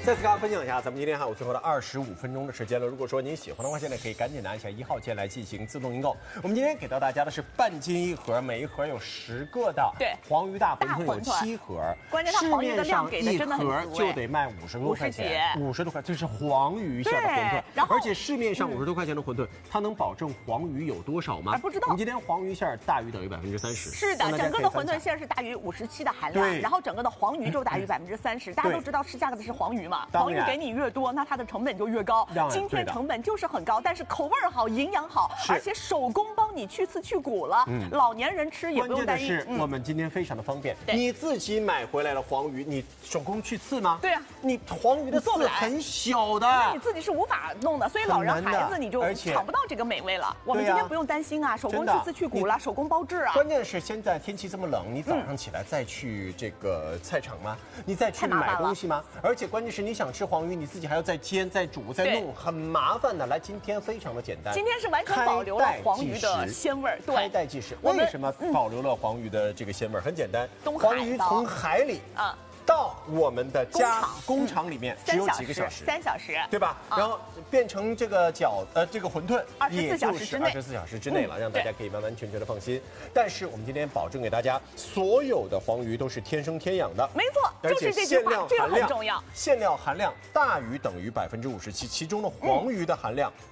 再次跟大家分享一下，咱们今天还有最后的25分钟的时间了。如果说您喜欢的话，现在可以赶紧拿一下1号键来进行自动订购。我们今天给到大家的是半斤一盒，每一盒有10个的。 对， 黄鱼大馄饨有7盒， 关键它黄鱼的量给的真的很足， 市面上一盒就得卖50多块钱，50多块，这是黄鱼馅的馄饨。 然后而且市面上50多块钱的馄饨，它能保证黄鱼有多少吗？ 不知道。 我们今天黄鱼馅大于等于30%。 是的，整个的馄饨馅是大于57的含量，然后整个的黄鱼就大于30%。大家都知道吃价格的是黄鱼嘛，黄鱼给你越多，那它的成本就越高。今天成本就是很高，但是口味好，营养好，而且手工帮你去刺去骨了。老年人吃也不用担心。 关键的是我们今天非常的方便，你自己买回来了黄鱼，你手工去刺吗？ 对啊， 你黄鱼的刺很小的， 你自己是无法弄的，所以老人孩子你就尝不到这个美味了。我们今天不用担心啊，手工去刺去骨了，手工包制啊。 关键是现在天气这么冷，你早上起来再去这个菜场吗？你再去买东西吗？而且关键是你想吃黄鱼，你自己还要再煎、再煮、再弄，很麻烦的。来，今天非常的简单， 今天是完全保留了黄鱼的鲜味儿。对， 开袋即食。为什么保留了黄鱼的这个鲜味儿？很简单，黄鱼从海里到我们的工厂里面只有几个小时 ，3小时， 对吧？然后变成这个这个馄饨 ，24小时之内 ，24小时之内了，让大家可以完完全全的放心。但是我们今天保证给大家，所有的黄鱼都是天生天养的， 没错，就是这句话，这个很重要。 馅料含量大于等于57%，其中的黄鱼的含量